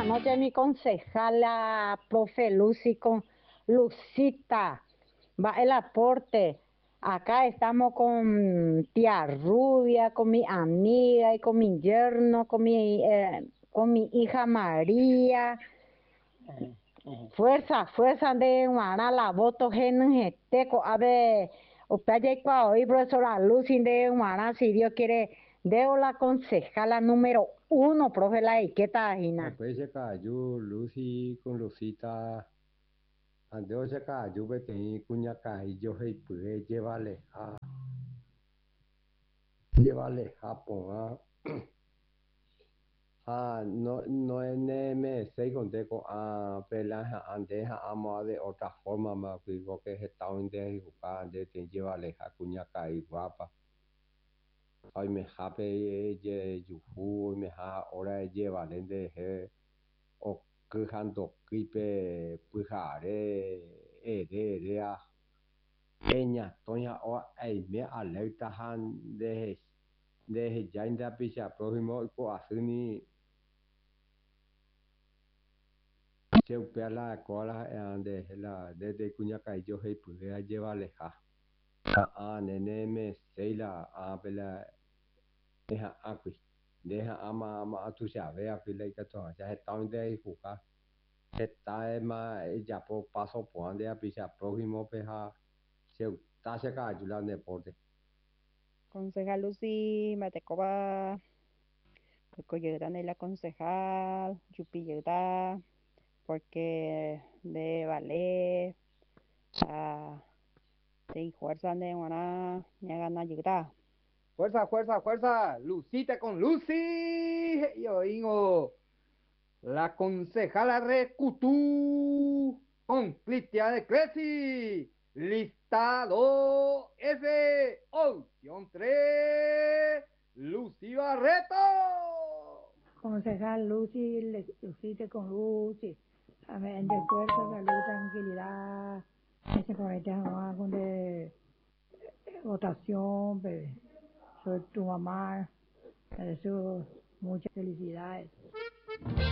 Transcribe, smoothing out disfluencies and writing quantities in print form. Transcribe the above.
buenas noches, mi concejala, profe Lucy, con Lucita, va el aporte. Acá estamos con tía Rubia, con mi amiga y con mi yerno, con mi hija María. Fuerza, fuerza de guara la voto teco. A ver, usted ya hoy, profesora Lucy de guara, si Dios quiere, debo la concejala número 1, profe la Iqueta Gina. Pues se cayó Lucy con Lucita. Andeo se cayó, vete cuña cayó, hey, pues llévale Japón. No en M6 con deco, pelaja, andeja, amo de otra forma, más digo que he estado en de jugar, de te llévale a cuña cay guapa. Ay, me jape, yuju, me ja, ahora llévale de he. O quejando kipe pujare ere peña toña o ai me alerta han de ya inda pisha próximo ko asuni se upea la cola de la de cuña kai yo he pude llevarle ja nene me seila pela deja aquí deja ama tu sabe a pila que to ya está donde jugar. Está más ya por paso por donde a pisa próximo peja se está se cae el deporte. Concejal Lucy, Matecoba, Coyotán de la concejal, Yupilleta, porque de ballet, de fuerza de guaná, me gana yuta. Fuerza, fuerza, fuerza. Lucita con Lucy. Yo digo, la concejala Recutú con Cristian de Creci. Listado F. Opción 3. Lucy Barreto. Concejal Lucy, Lucite con Lucy, amén de fuerza, salud, tranquilidad, ese comité con de votación, soy tu mamá, te deseo muchas felicidades.